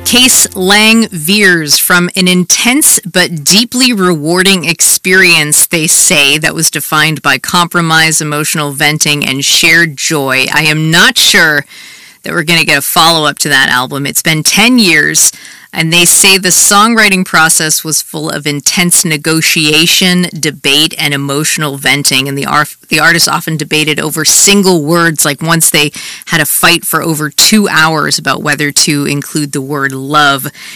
Case Lang veers from an intense but deeply rewarding experience, they say, that was defined by compromise, emotional venting, and shared joy. I am not sure that we're going to get a follow-up to that album. It's been 10 years, and they say the songwriting process was full of intense negotiation, debate, and emotional venting, and the artists often debated over single words, like once they had a fight for over 2 hours about whether to include the word love